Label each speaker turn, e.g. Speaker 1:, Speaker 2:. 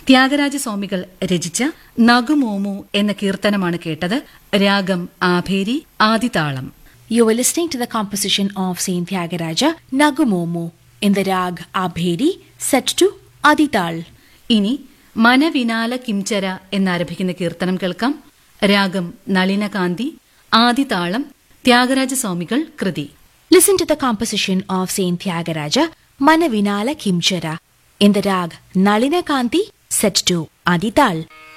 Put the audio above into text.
Speaker 1: ത്യാഗരാജസ്വാമികൾ രചിച്ച നഗുമോമു എന്ന കീർത്തനമാണ് കേട്ടത്. രാഗം Abheri, ആദിതാളം.
Speaker 2: You were listening to the composition of Saint Tyagaraja, Nagumomu, in the rag Abheri, set to Adital.
Speaker 1: ഇനി മനവിനാല കിംചര എന്നാരംഭിക്കുന്ന കീർത്തനം കേൾക്കാം. രാഗം നളിനകാന്തി, ആദിതാളം. ത്യാഗരാജസ്വാമികൾ കൃതി.
Speaker 2: Listen to the composition of Saint Tyagaraja, Manavinala Kimchara, in the rag Nalina Kanti, set to Adital.